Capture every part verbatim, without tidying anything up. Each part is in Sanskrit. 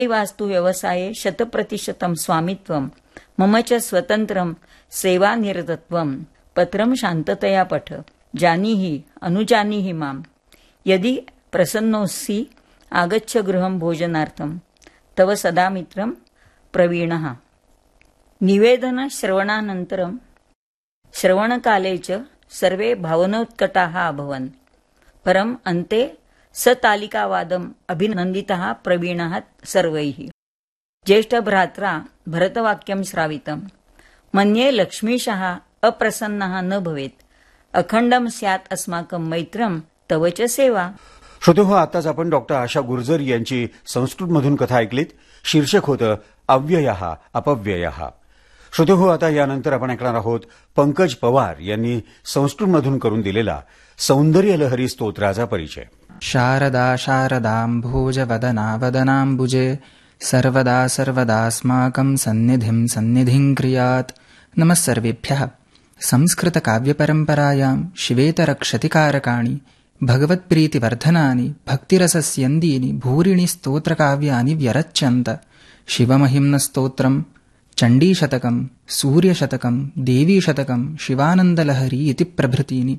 वास्तु व्यवसाये शतप्रतिशतं स्वामित्वं मम च स्वतन्त्रं सेवानिरतत्वं पत्रं शान्ततया पठ जानीहि अनुजानीहि मां यदि प्रसन्नोऽसि आगच्छ गृहं भोजनार्थं तव सदा मित्रं प्रवीणः। निवेदन श्रवणानन्तरं श्रवणकाले च सर्वे भावनोत्कटाः अभवन्। परम् अन्ते सतालिकावादम् अभिनन्दितः प्रवीणः सर्वैः। ज्येष्ठभ्रात्रा भरतवाक्यं श्रावितं। मन्ये लक्ष्मीशः अप्रसन्नः न भवेत्। अखंडम स्यात् अस्माकं मैत्रं तव च सेवा। श्रोतेहो, आताच आपण डॉक्टर आशा गुर्जर यांची संस्कृतमधून कथा ऐकलीत. शीर्षक होतं अव्ययः अपव्ययः. श्रोतेहो, आता यानंतर आपण ऐकणार आहोत पंकज पवार यांनी संस्कृतमधून करून दिलेला सौंदर्य लहरी स्तोत्राचा परिचय. शारदा शारदाम्भोज वदना वदनाम्बुजे सर्वदा सर्वदास्माकं सन्निधिं सन्निधिं क्रियात्. नमः सर्वेभ्यः. संस्कृतकाव्यपरम्परायां शिवेतरक्षतिकारकाणि भगवत्प्रीतिवर्धनानि भक्तिरसस्यन्दीनि भूरिणि स्तोत्रकाव्यानि व्यरच्यन्त. शिवमहिम्नस्तोत्रं, चण्डीशतकं, सूर्यशतकं, देवीशतकं, शिवानन्दलहरी इति प्रभृतीनि.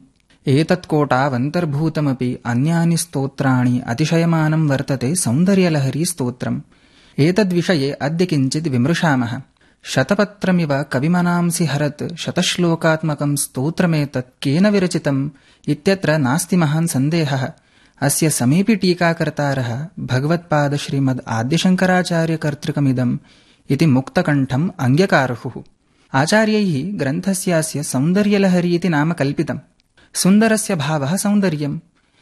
एतत्कोटावन्तर्भूतमपि अन्यानि स्तोत्राणि अतिशयमानं वर्तते सौन्दर्यलहरी स्तोत्रम्. एतद्विषये अद्य किञ्चित् विमृशामः. शतपत्रमिव कविमनांसि हरत् शतश्लोकात्मकं स्तोत्रमेतत् केन विरचितम् इत्यत्र नास्ति महान् सन्देहः. अस्य समेऽपि टीकाकर्तारः भगवत्पाद श्रीमद् आद्यशङ्कराचार्यकर्तृकमिदम् इति मुक्तकण्ठम् अङ्ग्यकारुः. आचार्यैः ग्रन्थस्यास्य सौन्दर्यलहरी इति नाम कल्पितम्. सुन्दरस्य भावः सौन्दर्यम्.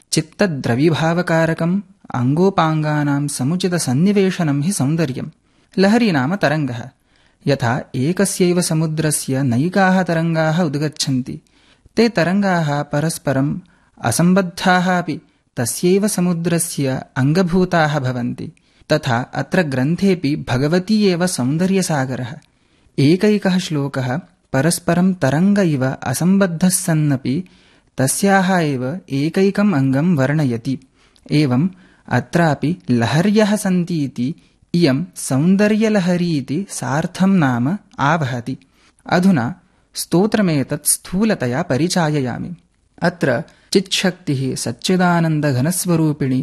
चित्तद्रविभावकारकम् अङ्गोपाङ्गानां समुचितसन्निवेशनं हि सौन्दर्यम्. लहरी नाम तरङ्गः. यथा एकस्यैव समुद्रस्य नैकाः तरङ्गाः उद्गच्छन्ति, ते तरङ्गाः परस्परम् असम्बद्धाः अपि तस्यैव समुद्रस्य अङ्गभूताः भवन्ति. तथा अत्र ग्रन्थेऽपि भगवती एव सौन्दर्यसागरः. एकैकः श्लोकः परस्परं तरङ्ग इव असम्बद्धः सन्नपि तस्याः एव एकैकम् अङ्गं वर्णयति. एवम् अत्रापि लहर्यः सन्ति इति इयं सौन्दर्यलहरी इति सार्थं नाम आवहति. अधुना स्तोत्रमेतत् स्थूलतया परिचाययामि. अत्र चिच्छक्तिः सच्चिदानन्दघनस्वरूपिणी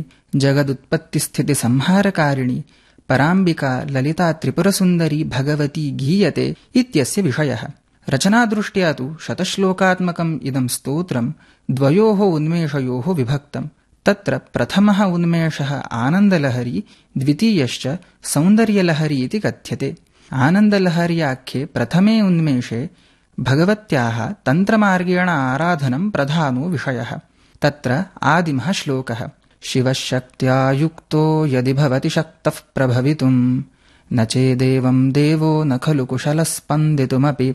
जगदुत्पत्तिस्थितिसंहारकारिणी पराम्बिका ललिता त्रिपुरसुन्दरी भगवती गीयते इत्यस्य विषयः. रचनादृष्ट्या तु शतश्लोकात्मकम् इदं स्तोत्रं द्वयोः उन्मेषयोः विभक्तम्. तत्र प्रथमः उन्मेषः आनन्दलहरी, द्वितीयश्च सौन्दर्यलहरी इति कथ्यते. आनन्दलहर्याख्ये प्रथमे उन्मेषे भगवत्याः तन्त्रमार्गेण आराधनं प्रधानो विषयः. तत्र आदिमः श्लोकः शिवशक्त्या युक्तो यदि भवति शक्तः प्रभवितुम् न चेदेवं देवो न खलु कुशलः स्पन्दितुमपि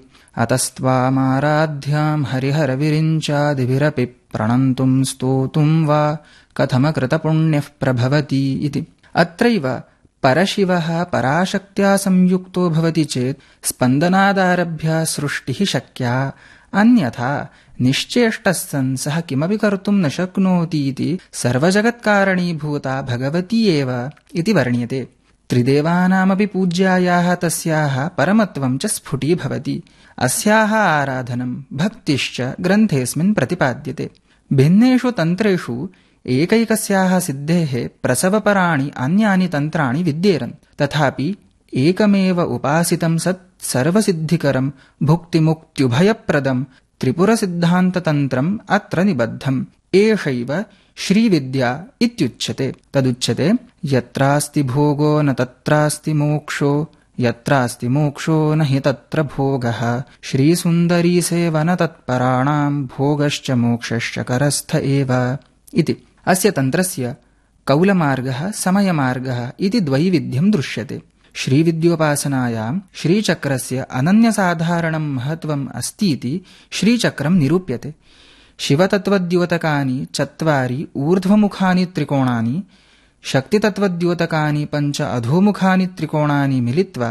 अतस्त्वामाराध्यां हरिहरविरिञ्चादिभिरपि प्रणन्तुं स्तोतुं वा कथमकृतपुण्यः प्रभवति इति. अत्रैव परशिवः पराशक्त्या संयुक्तो भवति चेत् स्पन्दनादारभ्य सृष्टिः शक्या, अन्यथा निश्चेष्टः सन् सः किमपि कर्तुं न शक्नोति इति सर्वजगत्कारणीभूता भगवती एव इति वर्ण्यते. त्रिदेवानामपि पूज्यायाः तस्याः परमत्वं च स्फुटीभवति. अस्याः आराधनं भक्तिश्च ग्रन्थेऽस्मिन् प्रतिपाद्यते. भिन्नेषु तन्त्रेषु एकैकस्याः सिद्धेः प्रसवपराणि अन्यानि तन्त्राणि विद्येरन्. तथापि एकमेव उपासितं सत् सर्वसिद्धिकरं भुक्तिमुक्त्युभयप्रदं त्रिपुरसिद्धान्ततन्त्रम् अत्र निबद्धम्. एषैव श्रीविद्या इत्युच्यते. तदुच्यते यत्रास्ति भोगो न तत्रास्ति मोक्षो, यत्रास्ति मोक्षो न हि तत्र भोगः. श्रीसुन्दरी सेवन तत्पराणां भोगश्च मोक्षश्च करस्थ एव इति. अस्य तन्त्रस्य कौलमार्गः समयमार्गः इति द्वैविध्यं दृश्यते. श्रीविद्योपासनायां श्रीचक्रस्य अनन्यसाधारणं महत्त्वम् अस्तीति श्रीचक्रं निरूप्यते. शिवतत्त्वद्योतकानि चत्वारि ऊर्ध्वमुखानि त्रिकोणानि, शक्तितत्त्वद्योतकानि पञ्च अधोमुखानि त्रिकोणानि मिलित्वा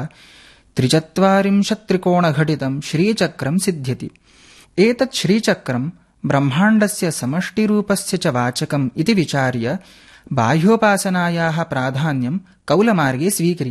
त्रिचत्वारिंशत्त्रिकोणघटितं श्रीचक्रं सिद्ध्यति. एतत् श्रीचक्रं ब्रह्माण्डस्य समष्टिरूपस्य च वाचकम् इति विचार्य बाह्योपासनायाः प्राधान्यं कौलमार्गे स्वीक्रियते।